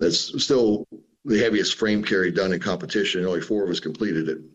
that's still the heaviest frame carry done in competition. Only 4 of us completed it.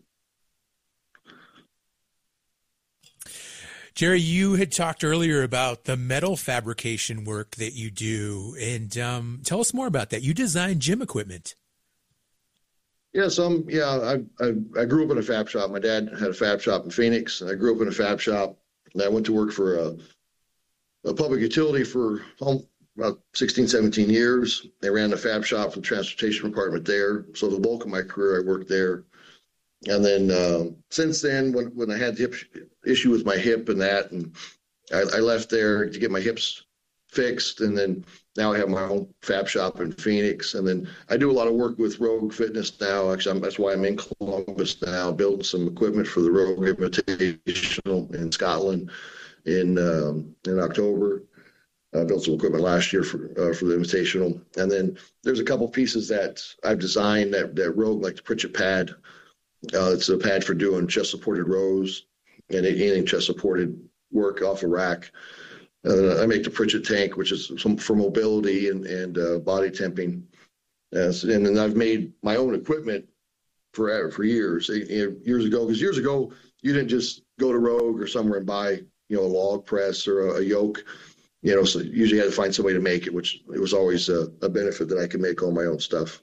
Jerry, you had talked earlier about the metal fabrication work that you do, and tell us more about that. You design gym equipment. Yeah, I grew up in a fab shop. My dad had a fab shop in Phoenix, and I grew up in a fab shop. And I went to work for a public utility for about 16, 17 years. I ran the fab shop for the transportation department there. So the bulk of my career, I worked there. And then since then, when I had the issue with my hip and that, and I left there to get my hips fixed, and then now I have my own fab shop in Phoenix, and then I do a lot of work with Rogue Fitness now. Actually, that's why I'm in Columbus now, building some equipment for the Rogue Invitational in Scotland in October. I built some equipment last year for the Invitational, and then there's a couple pieces that I've designed that Rogue, like the Pritchett pad. It's a pad for doing chest-supported rows and anything chest-supported work off a rack. I make the Pritchett tank, which is for mobility and body temping. And then I've made my own equipment for years. Years ago, because years ago, you didn't just go to Rogue or somewhere and buy, a log press or a yoke. So you usually had to find some way to make it, which it was always a benefit that I could make all my own stuff.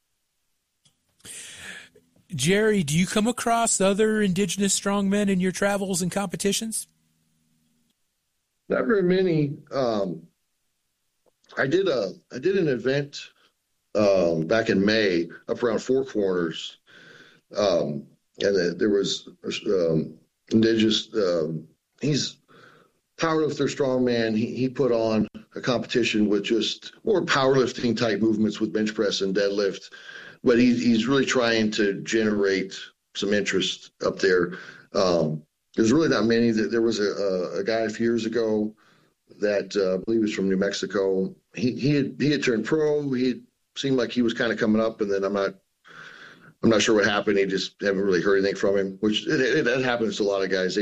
Jerry, do you come across other Indigenous strongmen in your travels and competitions? Not very many. I did an event back in May up around Four Corners, and there was Indigenous. He's powerlifter, strongman. He put on a competition with just more powerlifting type movements with bench press and deadlift. But he's really trying to generate some interest up there. There's really not many. There was a guy a few years ago that I believe was from New Mexico. He had turned pro. He seemed like he was kind of coming up, and then I'm not sure what happened. He just haven't really heard anything from him, which it happens to a lot of guys.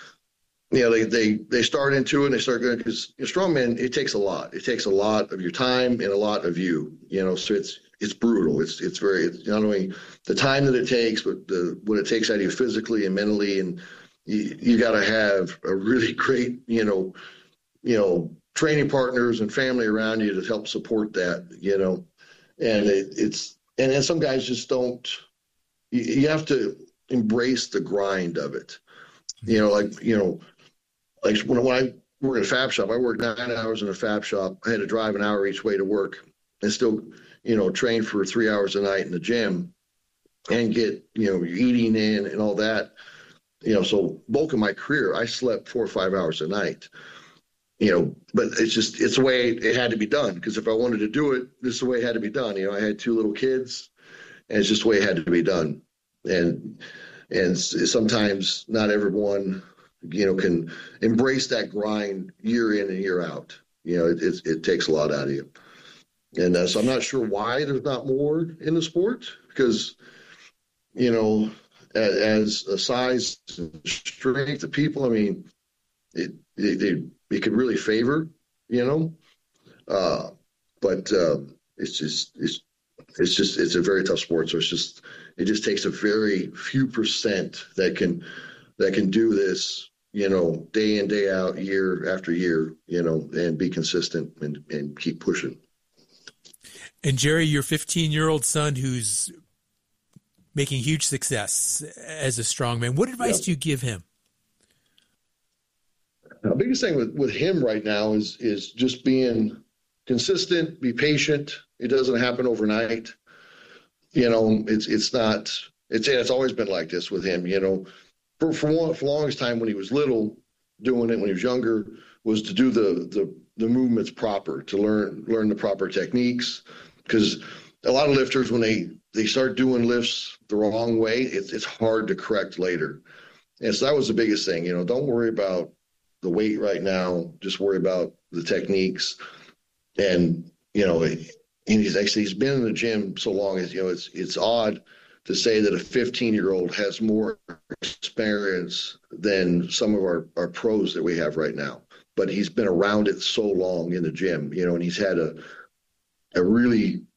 They start into it and they start going, because strongman, it takes a lot. It takes a lot of your time and a lot of you. So it's brutal. It's not only the time that it takes, but what it takes out of you physically and mentally, and you got to have a really great training partners and family around you to help support that. And some guys just don't. You have to embrace the grind of it. Like when I work in a fab shop, I worked 9 hours in a fab shop. I had to drive an hour each way to work and still, train for 3 hours a night in the gym and get, your eating in and all that. So bulk of my career, I slept 4 or 5 hours a night, but it's the way it had to be done. Because if I wanted to do it, this is the way it had to be done. I had 2 little kids, and it's just the way it had to be done. And sometimes not everyone, can embrace that grind year in and year out. It takes a lot out of you. And so I'm not sure why there's not more in the sport, because, as a size and strength of people, I mean, it could really favor, but it's a very tough sport. So it just takes a very few percent that can do this, day in, day out, year after year, and be consistent and keep pushing. And Jerry, your 15-year-old son who's making huge success as a strongman, what advice do you give him? The biggest thing with him right now is just being consistent, be patient. It doesn't happen overnight. It's always been like this with him, For the longest time when he was little, doing it when he was younger, was to do the movements proper, to learn the proper techniques. Because a lot of lifters, when they start doing lifts the wrong way, it's hard to correct later. And so that was the biggest thing. Don't worry about the weight right now. Just worry about the techniques. And he's been in the gym so long. It's odd to say that a 15-year-old has more experience than some of our pros that we have right now. But he's been around it so long in the gym, and he's had a really